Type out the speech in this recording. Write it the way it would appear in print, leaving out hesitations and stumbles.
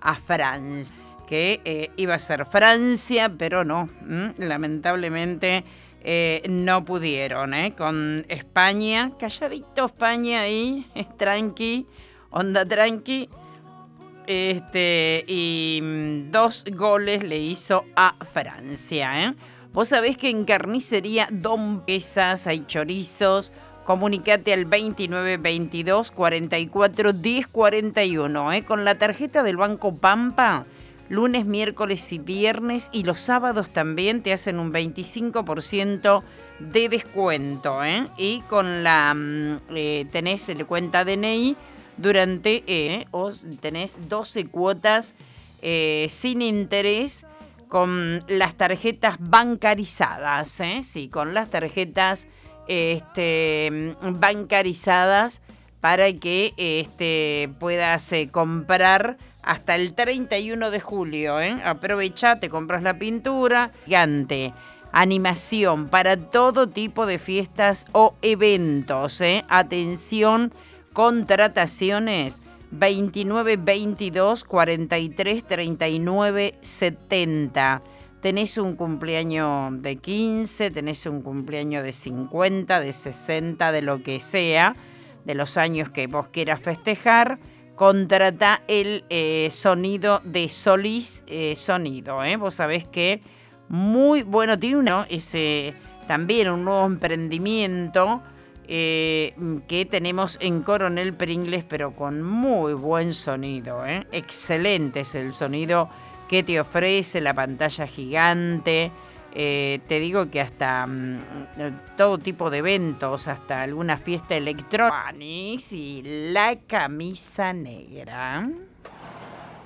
a Francia, que iba a ser Francia, pero no, lamentablemente no pudieron, con España, calladito España ahí, tranqui, onda tranqui. Y 2 goles le hizo a Francia, Vos sabés que en carnicería Don Pesas hay chorizos. Comunicate al 29 22 44 10 41, con la tarjeta del Banco Pampa. Lunes, miércoles y viernes y los sábados también te hacen un 25% de descuento, Y con la tenés el cuenta DNI durante os tenés 12 cuotas sin interés con las tarjetas bancarizadas, sí, con las tarjetas bancarizadas para que puedas comprar hasta el 31 de julio, Aprovecha, te compras la pintura gigante. Animación para todo tipo de fiestas o eventos, Atención, contrataciones 29 22 43 39 70. Tenés un cumpleaños de 15, tenés un cumpleaños de 50, de 60, de lo que sea, de los años que vos quieras festejar. Contrata el sonido de Solís Sonido, Vos sabés que muy bueno, tiene también un nuevo emprendimiento que tenemos en Coronel Pringles, pero con muy buen sonido, Excelente es el sonido que te ofrece la pantalla gigante. Te digo que hasta todo tipo de eventos, hasta alguna fiesta electrónica y la camisa negra.